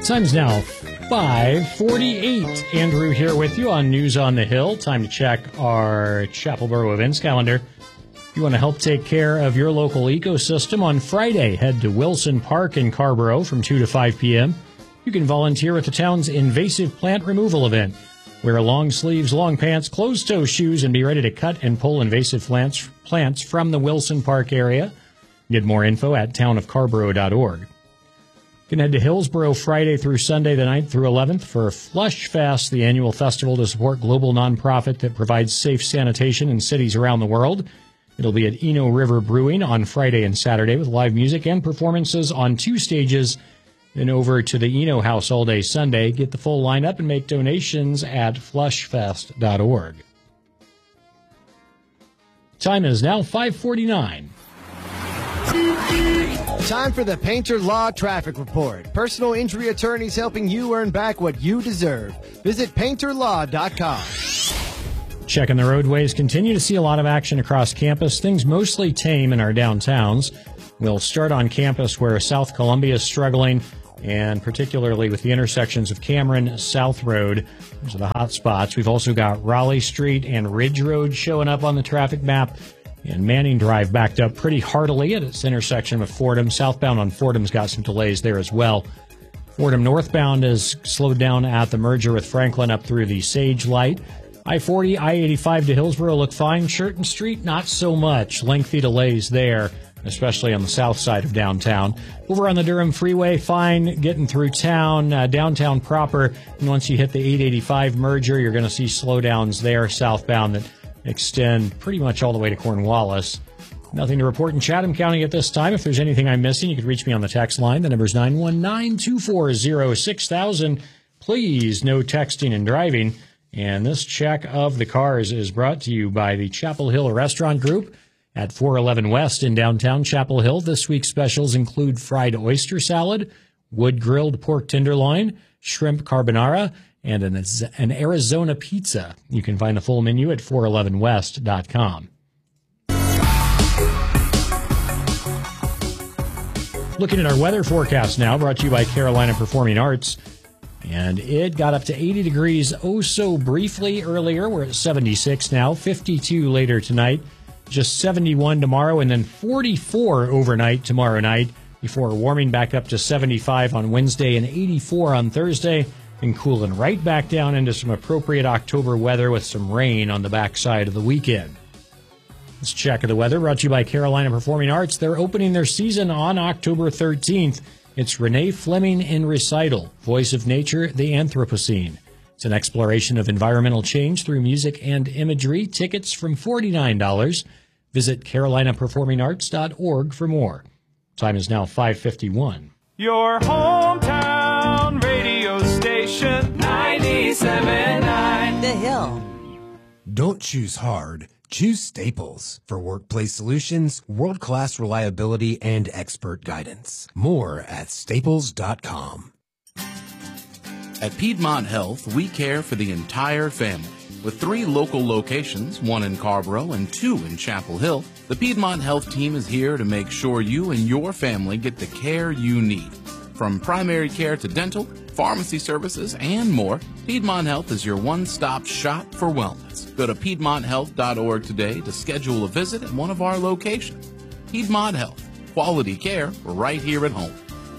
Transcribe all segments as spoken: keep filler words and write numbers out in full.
Time's now five forty-eight. Andrew here with you on News on the Hill. Time to check our Chapelboro events calendar. If you want to help take care of your local ecosystem on Friday, head to Wilson Park in Carrboro from two to five p.m. You can volunteer at the town's invasive plant removal event. Wear long sleeves, long pants, closed-toe shoes, and be ready to cut and pull invasive plants, plants from the Wilson Park area. Get more info at town of carrboro dot org. You can head to Hillsboro Friday through Sunday the ninth through eleventh for Flush Fest, the annual festival to support global nonprofit that provides safe sanitation in cities around the world. It'll be at Eno River Brewing on Friday and Saturday with live music and performances on two stages. Then over to the Eno House all day Sunday. Get the full lineup and make donations at flush fest dot org. Time is now five forty-nine. Time for the Painter Law Traffic Report. Personal injury attorneys helping you earn back what you deserve. Visit painter law dot com. Checking the roadways, continue to see a lot of action across campus. Things mostly tame in our downtowns. We'll start on campus where South Columbia is struggling, and particularly with the intersections of Cameron, South Road. Those are the hot spots. We've also got Raleigh Street and Ridge Road showing up on the traffic map. And Manning Drive backed up pretty heartily at its intersection with Fordham. Southbound on Fordham's got some delays there as well. Fordham northbound is slowed down at the merger with Franklin up through the Sage Light. I forty, I eighty-five to Hillsboro look fine. Churton Street, not so much. Lengthy delays there, especially on the south side of downtown. Over on the Durham Freeway, fine getting through town, uh, downtown proper. And once you hit the eight eighty-five merger, you're going to see slowdowns there southbound that extend pretty much all the way to Cornwallis. Nothing to report in Chatham County at this time. If there's anything I'm missing, you can reach me on the text line. The number's nine one nine, two four zero, six thousand. Please, no texting and driving. And this check of the cars is brought to you by the Chapel Hill Restaurant Group at four eleven West in downtown Chapel Hill. This week's specials include fried oyster salad, wood-grilled pork tenderloin, shrimp carbonara, and an, an Arizona pizza. You can find the full menu at four eleven west dot com. Looking at our weather forecast now, brought to you by Carolina Performing Arts. And it got up to eighty degrees oh so briefly earlier. We're at seventy-six now, fifty-two later tonight, just seventy-one tomorrow, and then forty-four overnight tomorrow night before warming back up to seventy-five on Wednesday and eighty-four on Thursday, and cooling right back down into some appropriate October weather with some rain on the backside of the weekend. This check of the weather brought to you by Carolina Performing Arts. They're opening their season on October thirteenth. It's Renee Fleming in Recital, Voice of Nature, the Anthropocene. It's an exploration of environmental change through music and imagery. Tickets from forty-nine dollars. Visit carolina performing arts dot org for more. Time is now five fifty-one. Your hometown radio station, ninety-seven point nine The Hill. Don't choose hard. Choose Staples for workplace solutions, world-class reliability, and expert guidance. More at staples dot com. At Piedmont Health, we care for the entire family. With three local locations, one in Carrboro and two in Chapel Hill, the Piedmont Health team is here to make sure you and your family get the care you need. From primary care to dental, pharmacy services, and more, Piedmont Health is your one-stop shop for wellness. Go to piedmont health dot org today to schedule a visit at one of our locations. Piedmont Health, quality care right here at home.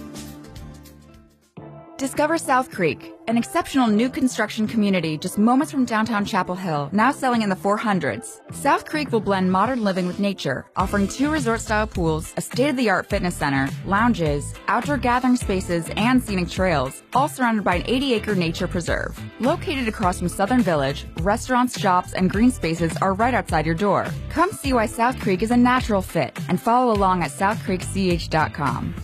Discover South Creek, an exceptional new construction community just moments from downtown Chapel Hill, now selling in the four hundreds. South Creek will blend modern living with nature, offering two resort-style pools, a state-of-the-art fitness center, lounges, outdoor gathering spaces, and scenic trails, all surrounded by an eighty-acre nature preserve. Located across from Southern Village, restaurants, shops, and green spaces are right outside your door. Come see why South Creek is a natural fit and follow along at south creek c h dot com.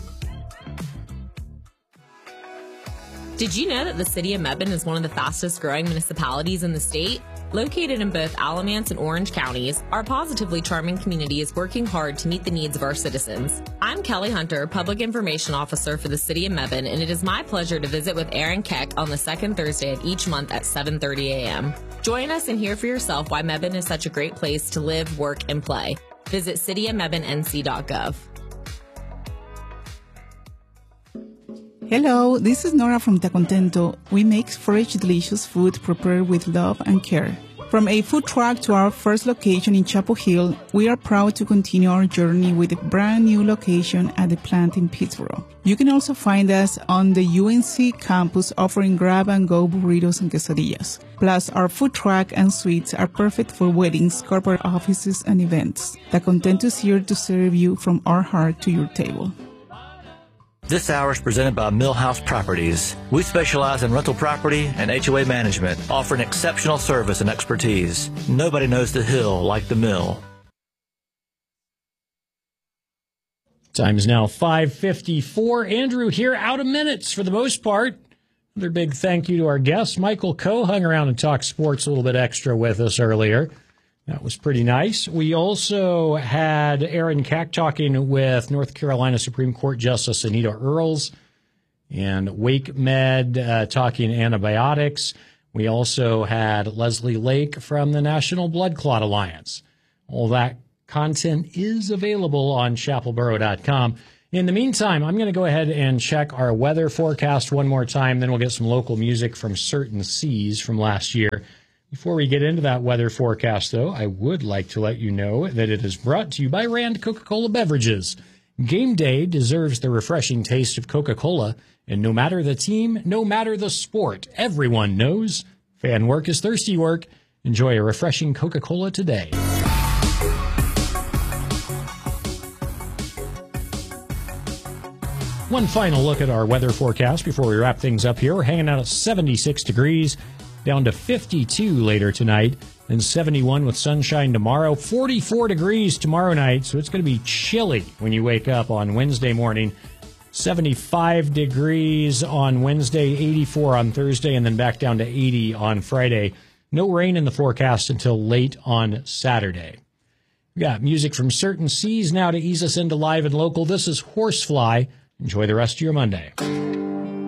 Did you know that the city of Mebane is one of the fastest growing municipalities in the state? Located in both Alamance and Orange counties, our positively charming community is working hard to meet the needs of our citizens. I'm Kelly Hunter, Public Information Officer for the city of Mebane, and it is my pleasure to visit with Aaron Keck on the second Thursday of each month at seven thirty a.m. Join us and hear for yourself why Mebane is such a great place to live, work, and play. Visit city of mebane n c dot gov. Hello, this is Nora from Ta Contento. We make fresh, delicious food prepared with love and care. From a food truck to our first location in Chapel Hill, we are proud to continue our journey with a brand new location at the plant in Pittsburgh. You can also find us on the U N C campus offering grab-and-go burritos and quesadillas. Plus, our food truck and suites are perfect for weddings, corporate offices, and events. Ta Contento is here to serve you from our heart to your table. This hour is presented by Millhouse Properties. We specialize in rental property and H O A management, offering exceptional service and expertise. Nobody knows the hill like the mill. Time is now five fifty-four. Andrew here, out of minutes for the most part. Another big thank you to our guest. Michael Coe hung around and talked sports a little bit extra with us earlier. That was pretty nice. We also had Aaron Kack talking with North Carolina Supreme Court Justice Anita Earls and WakeMed uh, talking antibiotics. We also had Leslie Lake from the National Blood Clot Alliance. All that content is available on chapel borough dot com. In the meantime, I'm going to go ahead and check our weather forecast one more time. Then we'll get some local music from Certain Seas from last year. Before we get into that weather forecast, though, I would like to let you know that it is brought to you by Rand Coca-Cola Beverages. Game day deserves the refreshing taste of Coca-Cola, and no matter the team, no matter the sport, everyone knows fan work is thirsty work. Enjoy a refreshing Coca-Cola today. One final look at our weather forecast before we wrap things up here. We're hanging out at seventy-six degrees. Down to fifty-two later tonight, and seventy-one with sunshine tomorrow, forty-four degrees tomorrow night, so it's going to be chilly when you wake up on Wednesday morning. seventy-five degrees on Wednesday, eighty-four on Thursday, and then back down to eighty on Friday. No rain in the forecast until late on Saturday. We got music from Certain Seas now to ease us into live and local. This is Horsefly. Enjoy the rest of your Monday.